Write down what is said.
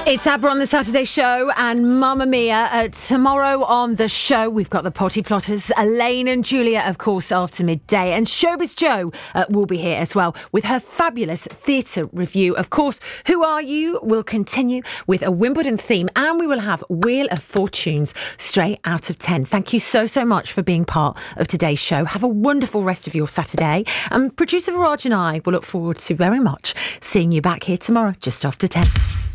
It's Abra on the Saturday Show and Mamma Mia. Tomorrow on the show, we've got the Potty Plotters, Elaine and Julia, of course, after midday. And Showbiz Jo will be here as well with her fabulous theatre review. Of course, Who Are You will continue with a Wimbledon theme, and we will have Wheel of Fortunes straight out of 10. Thank you so much for being part of today's show. Have a wonderful rest of your Saturday. And producer Viraj and I will look forward to very much seeing you back here tomorrow, just after 10.